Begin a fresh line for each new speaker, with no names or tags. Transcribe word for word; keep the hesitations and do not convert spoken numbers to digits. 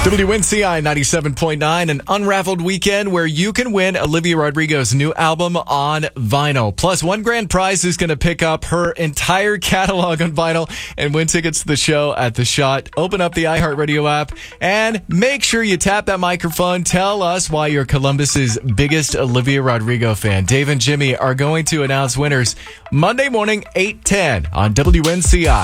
W N C I ninety-seven point nine, an unraveled weekend where you can win Olivia Rodrigo's new album on vinyl. Plus, one grand prize is going to pick up her entire catalog on vinyl and win tickets to the show at The Shot. Open up the iHeartRadio app and make sure you tap that microphone. Tell us why you're Columbus's biggest Olivia Rodrigo fan. Dave and Jimmy are going to announce winners Monday morning, eight ten on W N C I.